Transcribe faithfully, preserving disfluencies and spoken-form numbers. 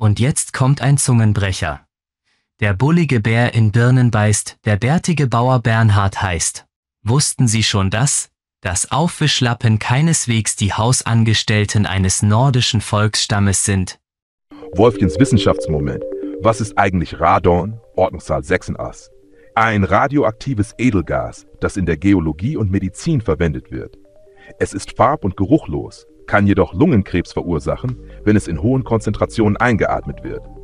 Und jetzt kommt ein Zungenbrecher. Der bullige Bär in Birnen beißt, der bärtige Bauer Bernhard heißt. Wussten Sie schon das? Dass Aufwischlappen keineswegs die Hausangestellten eines nordischen Volksstammes sind. Wolfgens Wissenschaftsmoment. Was ist eigentlich Radon? Ordnungszahl sechsundachtzig. Ein radioaktives Edelgas, das in der Geologie und Medizin verwendet wird. Es ist farb- und geruchlos, kann jedoch Lungenkrebs verursachen, wenn es in hohen Konzentrationen eingeatmet wird.